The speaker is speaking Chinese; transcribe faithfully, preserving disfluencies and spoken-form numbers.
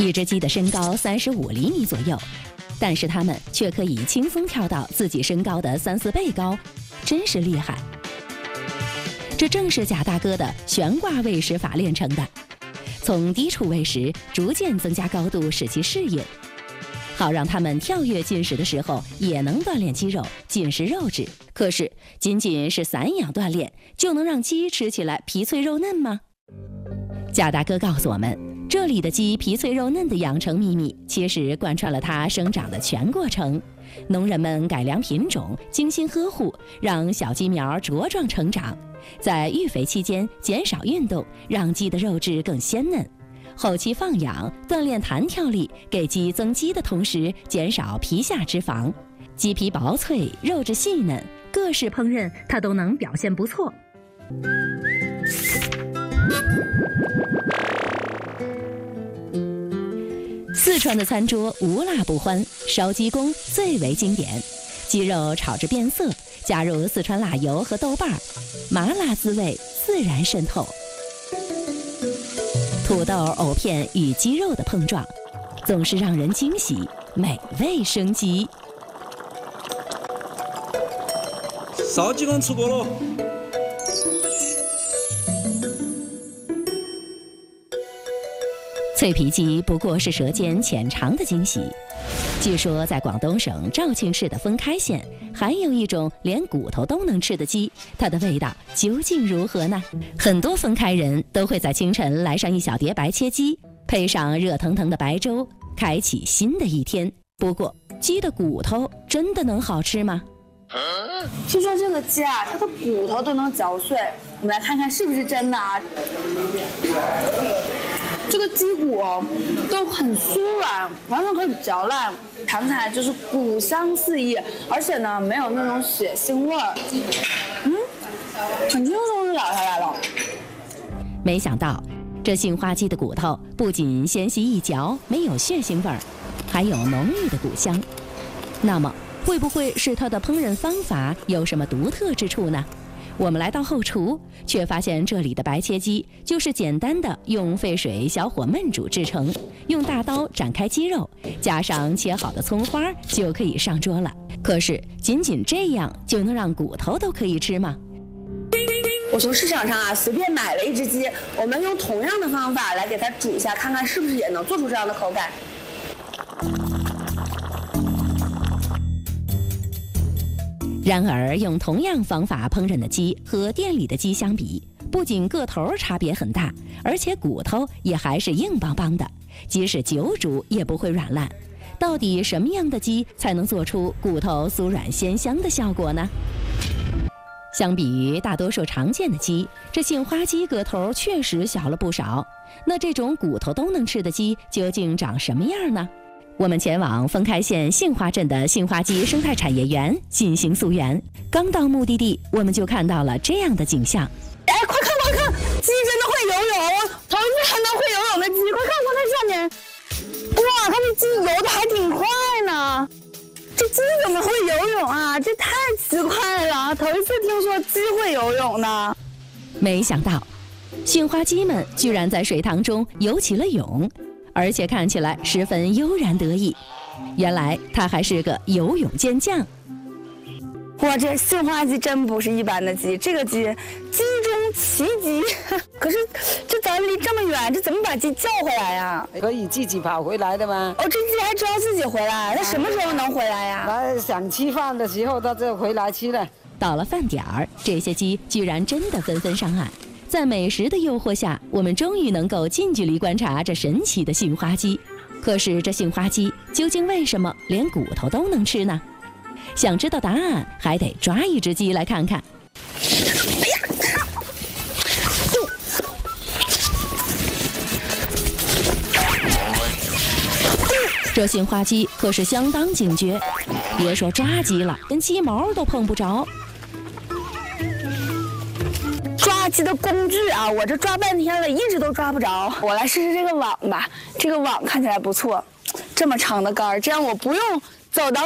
一只鸡的身高三十五厘米左右，但是它们却可以轻松跳到自己身高的三四倍高，真是厉害。这正是贾大哥的悬挂喂食法练成的，从低处喂食，逐渐增加高度，使其适应，好让它们跳跃进食的时候也能锻炼肌肉，进食肉质。可是仅仅是散养锻炼，就能让鸡吃起来皮脆肉嫩吗？贾大哥告诉我们，这里的鸡皮脆肉嫩的养成秘密，其实贯穿了它生长的全过程。农人们改良品种，精心呵护，让小鸡苗茁壮成长，在育肥期间减少运动，让鸡的肉质更鲜嫩。后期放养，锻炼弹跳力，给鸡增肌的同时减少皮下脂肪，鸡皮薄脆，肉质细嫩，各式烹饪它都能表现不错。四川的餐桌无辣不欢，烧鸡公最为经典。鸡肉炒至变色，加入四川辣油和豆瓣，麻辣滋味自然渗透。土豆、藕片与鸡肉的碰撞，总是让人惊喜，美味升级。 烧鸡公吃过了。 脆皮鸡不过是舌尖浅尝的惊喜。据说在广东省肇庆市的封开县，还有一种连骨头都能吃的鸡，它的味道究竟如何呢？很多封开人都会在清晨来上一小碟白切鸡，配上热腾腾的白粥，开启新的一天。不过，鸡的骨头真的能好吃吗？ 听说这个鸡啊，它的骨头都能嚼碎，我们来看看是不是真的啊？这个鸡骨都很酥软，完全可以嚼烂，弹起来就是骨香四溢，而且呢没有那种血腥味儿，嗯，很轻松就咬下来了。 没想到，这杏花鸡的骨头不仅纤细一嚼，没有血腥味儿，还有浓郁的骨香。那么，会不会是它的烹饪方法有什么独特之处呢？我们来到后厨，却发现这里的白切鸡就是简单的用沸水小火焖煮制成，用大刀展开鸡肉，加上切好的葱花就可以上桌了。可是仅仅这样就能让骨头都可以吃吗？ 我从市场上啊随便买了一只鸡，我们用同样的方法来给它煮一下，看看是不是也能做出这样的口感。 然而，用同样方法烹饪的鸡和店里的鸡相比，不仅个头差别很大，而且骨头也还是硬邦邦的，即使久煮也不会软烂。到底什么样的鸡才能做出骨头酥软鲜香的效果呢？相比于大多数常见的鸡，这杏花鸡个头确实小了不少。那这种骨头都能吃的鸡究竟长什么样呢？我们前往封开县杏花镇的杏花鸡生态产业园进行溯源。刚到目的地，我们就看到了这样的景象。 哎，快看快看，鸡真的会游泳！头一次看到会游泳的鸡，快看快看上面，哇，它的鸡游的还挺快呢。这鸡怎么会游泳啊？这太奇怪了，头一次听说鸡会游泳呢。 没想到，杏花鸡们居然在水塘中游起了泳。而且看起来十分悠然得意，原来他还是个游泳健将。 哇，这杏花鸡真不是一般的鸡，这个鸡鸡中奇鸡。可是这咱离这么远，这怎么把鸡叫回来呀？ 可以自己跑回来的吗？ 哦，这鸡还知道自己回来，那什么时候能回来呀？ 那想吃饭的时候，它就回来吃了。 到了饭点儿，这些鸡居然真的纷纷上岸。在美食的诱惑下，我们终于能够近距离观察这神奇的杏花鸡。可是这杏花鸡究竟为什么连骨头都能吃呢？想知道答案，还得抓一只鸡来看看。 哎呀， 这杏花鸡可是相当警觉，别说抓鸡了，连鸡毛都碰不着。 抓鸡的工具啊，我这抓半天了，一直都抓不着。我来试试这个网吧，这个网看起来不错，这么长的杆儿，这样我不用走到